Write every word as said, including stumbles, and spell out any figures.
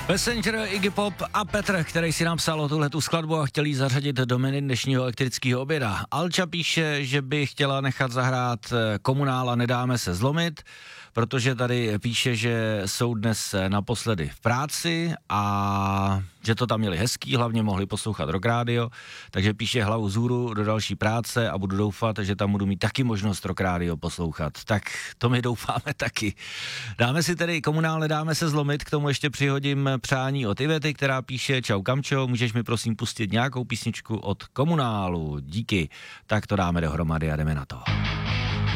Messenger, Iggy Pop a Petr, který si napsal o tuhletu skladbu a chtěl jí zařadit do menu dnešního elektrického oběda. Alča píše, že by chtěla nechat zahrát Komunála Nedáme se zlomit, protože tady píše, že jsou dnes naposledy v práci a že to tam měli hezký, hlavně mohli poslouchat Rock Radio, takže píše hlavu vzhůru do další práce a budu doufat, že tam budu mít taky možnost Rock Radio poslouchat. Tak to my doufáme taky. Dáme si tedy Komunál Nedáme se zlomit, k tomu ještě přihodím přání od Ivety, která píše: čau Kamčo, můžeš mi prosím pustit nějakou písničku od Komunálu, díky. Tak to dáme dohromady a jdeme na to.